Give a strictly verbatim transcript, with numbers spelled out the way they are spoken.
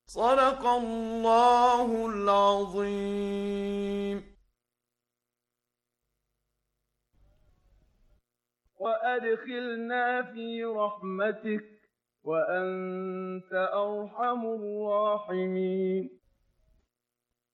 صدق الله العظيم. وأدخلنا في رحمتك وأنت أرحم الراحمين.